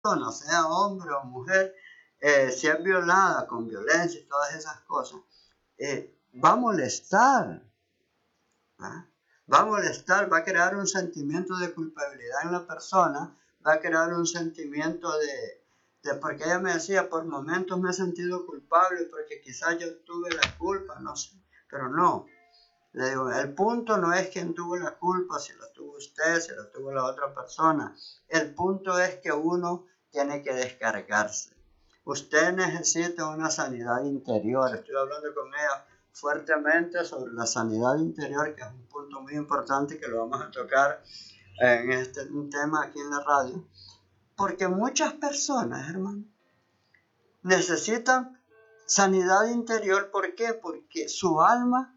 persona, sea hombre o mujer, si es violada con violencia y todas esas cosas, va a molestar. ¿Ah? Va a molestar, va a crear un sentimiento de culpabilidad en la persona, va a crear un sentimiento porque ella me decía, por momentos me he sentido culpable porque quizás yo tuve la culpa, no sé, pero no. Le digo, el punto no es quién tuvo la culpa, si la tuvo usted, si la tuvo la otra persona. El punto es que uno tiene que descargarse. Usted necesita una sanidad interior. Estoy hablando con ella fuertemente sobre la sanidad interior, que es un punto muy importante que lo vamos a tocar en un tema aquí en la radio. Porque muchas personas, hermano, necesitan sanidad interior. ¿Por qué? Porque su alma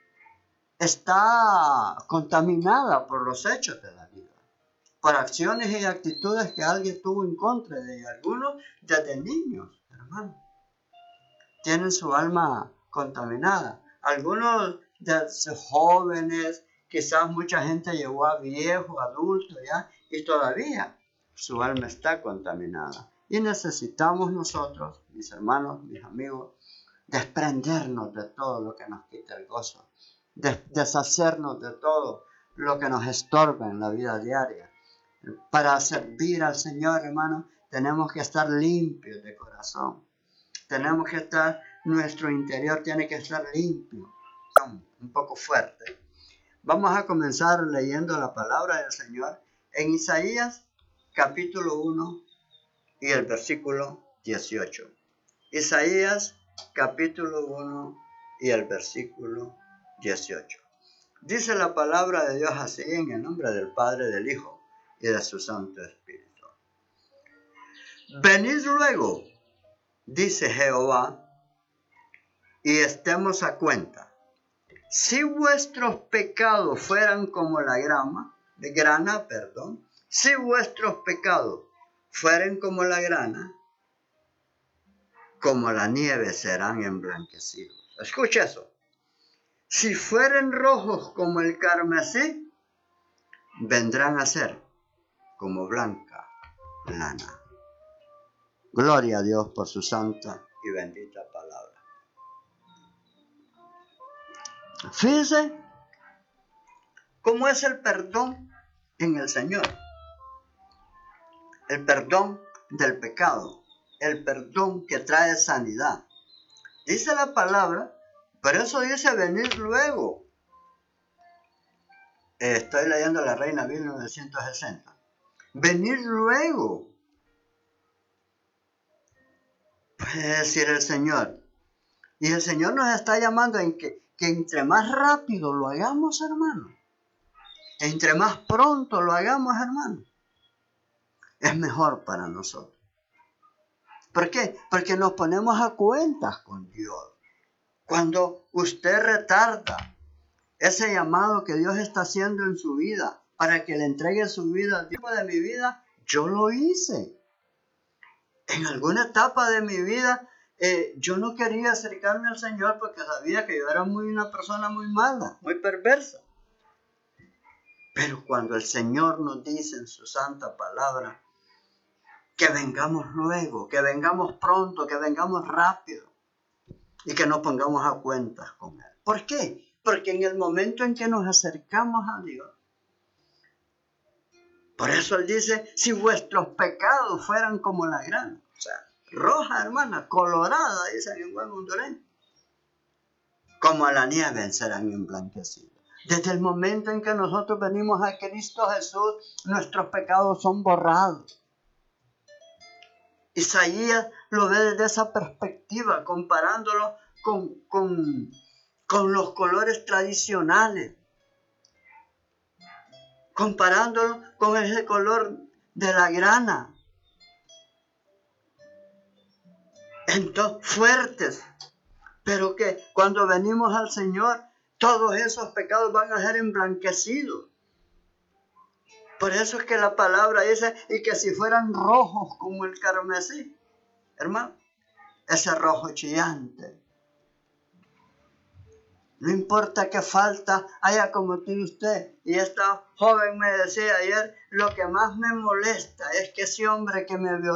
está contaminada por los hechos de la vida, por acciones y actitudes que alguien tuvo en contra de ella. Algunos desde niños, hermano, tienen su alma contaminada. Algunos desde jóvenes, quizás mucha gente llegó a viejo, adulto ya, y todavía su alma está contaminada. Y necesitamos nosotros, mis hermanos, mis amigos, desprendernos de todo lo que nos quita el gozo, deshacernos de todo lo que nos estorba en la vida diaria. Para servir al Señor, hermano, tenemos que estar limpios de corazón. Tenemos que estar, nuestro interior tiene que estar limpio. Un poco fuerte. Vamos a comenzar leyendo la palabra del Señor en Isaías capítulo 1 y el versículo 18. Isaías capítulo 1 y el versículo 18. Dice la palabra de Dios así, en el nombre del Padre, del Hijo y de su Santo Espíritu. Venid luego, dice Jehová, y estemos a cuenta. Si vuestros pecados fueran como la grana, si vuestros pecados fueran como la grana, como la nieve serán emblanquecidos. Escucha eso. Si fueren rojos como el carmesí, vendrán a ser como blanca lana. Gloria a Dios por su santa y bendita palabra. Fíjense cómo es el perdón en el Señor. El perdón del pecado. El perdón que trae sanidad. Dice la palabra, por eso dice venir luego. Estoy leyendo la Reina 1960. Venir luego, puede decir el Señor. Y el Señor nos está llamando en que entre más rápido lo hagamos, hermano, entre más pronto lo hagamos, hermano, es mejor para nosotros. ¿Por qué? Porque nos ponemos a cuentas con Dios. Cuando usted retarda ese llamado que Dios está haciendo en su vida para que le entregue su vida al tiempo de mi vida, yo lo hice. En alguna etapa de mi vida, yo no quería acercarme al Señor porque sabía que yo era una persona muy mala, muy perversa. Pero cuando el Señor nos dice en su santa palabra que vengamos luego, que vengamos pronto, que vengamos rápido y que nos pongamos a cuentas con Él. ¿Por qué? Porque en el momento en que nos acercamos a Dios, por eso Él dice, si vuestros pecados fueran como la grana, o sea, roja, hermana, colorada, dicen en buen hondureño, como la nieve serán emblanquecidos. Desde el momento en que nosotros venimos a Cristo Jesús, nuestros pecados son borrados. Isaías lo ve desde esa perspectiva, comparándolo con los colores tradicionales, comparándolo con ese color de la grana. Entonces, fuertes, pero que cuando venimos al Señor, todos esos pecados van a ser emblanquecidos. Por eso es que la palabra dice, y que si fueran rojos como el carmesí, hermano, ese rojo chillante. No importa qué falta haya cometido usted. Y esta joven me decía ayer, lo que más me molesta es que ese hombre que me violó